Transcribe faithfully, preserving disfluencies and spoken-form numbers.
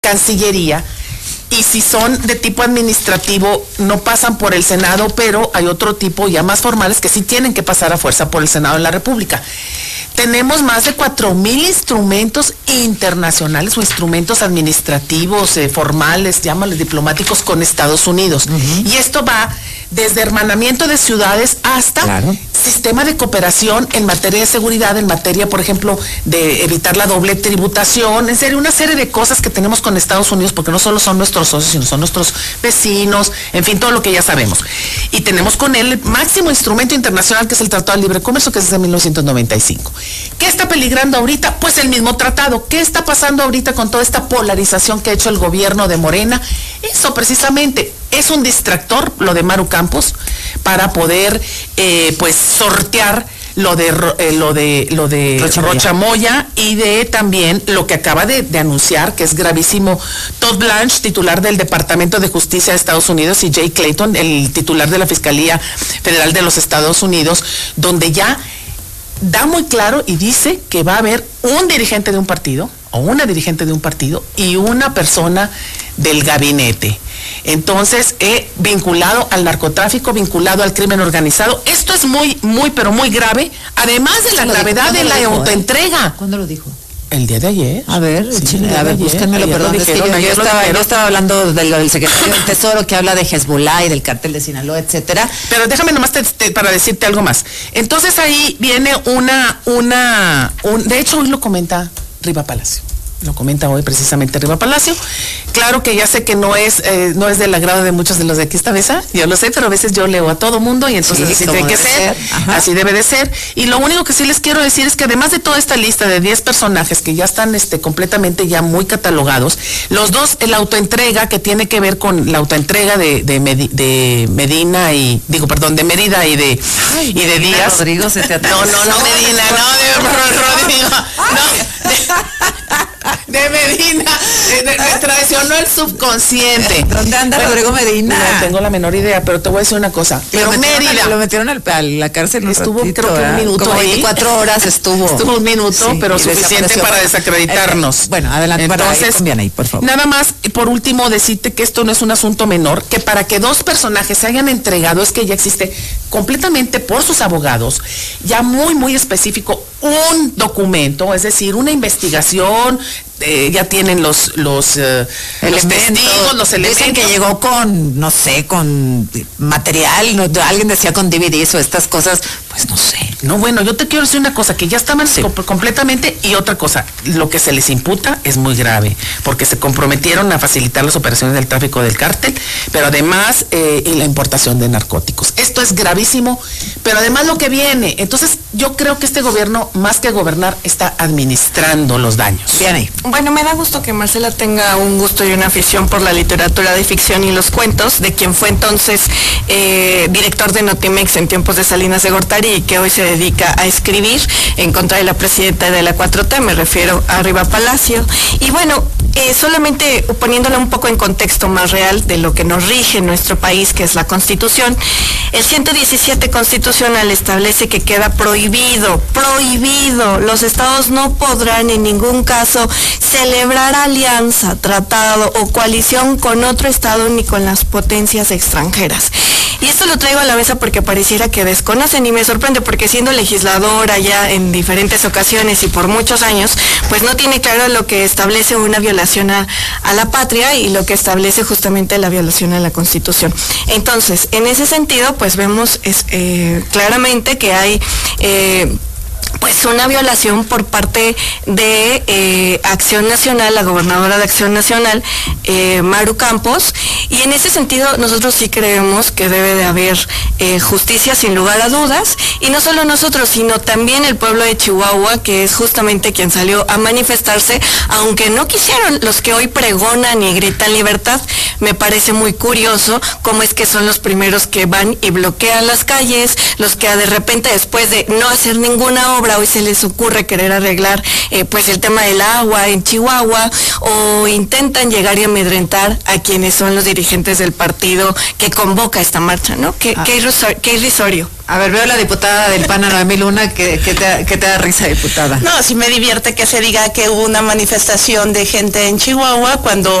Cancillería, y si son de tipo administrativo no pasan por el Senado, pero hay otro tipo ya más formales que sí tienen que pasar a fuerza por el Senado de la República. Tenemos más de cuatro mil instrumentos internacionales o instrumentos administrativos, eh, formales, llámales diplomáticos, con Estados Unidos. Uh-huh. Y esto va desde hermanamiento de ciudades hasta claro. sistema de cooperación en materia de seguridad, en materia, por ejemplo, de evitar la doble tributación, en serio, una serie de cosas que tenemos con Estados Unidos, porque no solo son nuestros socios, sino son nuestros vecinos, en fin, todo lo que ya sabemos. Y tenemos con él el máximo instrumento internacional, que es el Tratado de Libre Comercio, que es desde mil novecientos noventa y cinco. ¿Qué está peligrando ahorita? Pues el mismo tratado. ¿Qué está pasando ahorita con toda esta polarización que ha hecho el gobierno de Morena? Eso precisamente es un distractor, lo de Maru Campos, para poder eh, pues sortear lo de eh, lo de lo de Rocha, Rocha Moya, y de también lo que acaba de, de anunciar, que es gravísimo, Todd Blanche, titular del Departamento de Justicia de Estados Unidos, y Jay Clayton, el titular de la Fiscalía Federal de los Estados Unidos, donde ya da muy claro y dice que va a haber un dirigente de un partido o una dirigente de un partido y una persona del gabinete. Entonces, eh, vinculado al narcotráfico, vinculado al crimen organizado. Esto es muy, muy, pero muy grave, además de la gravedad de la autoentrega. ¿Cuándo lo dijo? El día de ayer. A ver, sí, el a ver, búsquenmelo, perdón. Es que yo, yo, estaba, yo estaba hablando de lo del secretario del Tesoro, que habla de Hezbollah y del cártel de Sinaloa, etcétera. Pero déjame nomás te, te, para decirte algo más. Entonces ahí viene una, una, un, de hecho hoy lo comenta Riva Palacio. Lo comenta hoy precisamente Riva Palacio. Claro que ya sé que no es eh, no es del agrado de muchos de los de aquí esta mesa, yo lo sé, pero a veces yo leo a todo mundo y entonces sí, así tiene que ser, ser. así debe de ser. Y lo único que sí les quiero decir es que además de toda esta lista de diez personajes que ya están este, completamente ya muy catalogados, los dos, la autoentrega que tiene que ver con la autoentrega de, de, Medi, de Medina y, digo, perdón, de Mérida y de, Ay, y de Medina, Díaz. Rodrigo se te no, no, no, Medina, no, de Rodrigo, no, de, de Medina, me traicionó el subconsciente. ¿Dónde anda bueno, Rodrigo Medina? No tengo la menor idea, pero te voy a decir una cosa. Pero lo Mérida. A, lo metieron al, a la cárcel un estuvo ratito, creo que un minuto como ahí. veinticuatro horas estuvo. Estuvo un minuto, sí, pero suficiente para desacreditarnos. Eh, bueno, adelante. Entonces, para ahí, ahí, por favor. Nada más, por último, decirte que esto no es un asunto menor, que para que dos personajes se hayan entregado es que ya existe completamente por sus abogados, ya muy, muy específico, un documento, es decir, una investigación. Eh, ya tienen los los, uh, los testigos, los elementos. Dicen que llegó con, no sé, con material, no, alguien decía con D V Ds o estas cosas, pues no sé. No, bueno, yo te quiero decir una cosa, que ya estaban sí. comp- completamente, y otra cosa, lo que se les imputa es muy grave, porque se comprometieron a facilitar las operaciones del tráfico del cártel, pero además, eh, y la importación de narcóticos. Esto es gravísimo, pero además lo que viene, entonces yo creo que este gobierno, más que gobernar, está administrando los daños. Bien ahí. Bueno, me da gusto que Marcela tenga un gusto y una afición por la literatura de ficción y los cuentos, de quien fue entonces eh, director de Notimex en tiempos de Salinas de Gortari y que hoy se dedica a escribir en contra de la presidenta de la cuatro T, me refiero a Riva Palacio. Y bueno, eh, solamente poniéndola un poco en contexto más real de lo que nos rige en nuestro país, que es la Constitución, el ciento diecisiete constitucional establece que queda prohibido, prohibido, los estados no podrán en ningún caso celebrar alianza, tratado o coalición con otro estado ni con las potencias extranjeras. Y esto lo traigo a la mesa porque pareciera que desconocen, y me sorprende porque siendo legisladora ya en diferentes ocasiones y por muchos años, pues no tiene claro lo que establece una violación a, a la patria y lo que establece justamente la violación a la Constitución. Entonces, en ese sentido, pues vemos es, eh, claramente que hay... Eh, pues una violación por parte de eh, Acción Nacional, la gobernadora de Acción Nacional, eh, Maru Campos, y en ese sentido nosotros sí creemos que debe de haber eh, justicia sin lugar a dudas, y no solo nosotros, sino también el pueblo de Chihuahua, que es justamente quien salió a manifestarse, aunque no quisieron, los que hoy pregonan y gritan libertad. Me parece muy curioso cómo es que son los primeros que van y bloquean las calles, los que de repente después de no hacer ninguna obra, obra, hoy se les ocurre querer arreglar eh, pues el tema del agua en Chihuahua, o intentan llegar y amedrentar a quienes son los dirigentes del partido que convoca esta marcha, ¿no? Qué, ah. qué, irrisorio, qué irrisorio. A ver, veo a la diputada del P A N, Noemí Luna, que, que, te, que te da risa, diputada. No, sí me divierte que se diga que hubo una manifestación de gente en Chihuahua cuando